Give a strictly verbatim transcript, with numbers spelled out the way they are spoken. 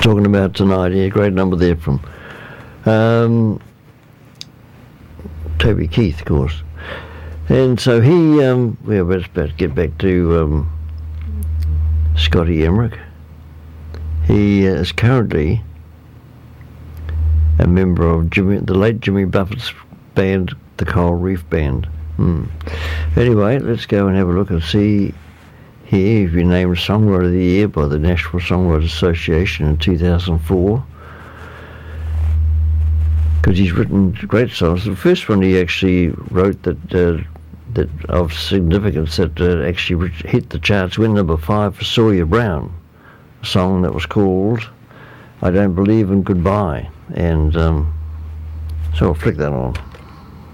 talking about tonight. Yeah, great number there from um, Toby Keith, of course. And so he, um, we were about to get back to um, Scotty Emmerich. He uh, is currently a member of Jimmy, the late Jimmy Buffett's band, the Coral Reef Band. Hmm. Anyway, let's go and have a look and see here if you're named Songwriter of the Year by the National Songwriters Association in two thousand four. Because he's written great songs. The first one he actually wrote that uh, that of significance that uh, actually hit the charts, went number five for Sawyer Brown, a song that was called I Don't Believe in Goodbye. And um, so I'll flick that on.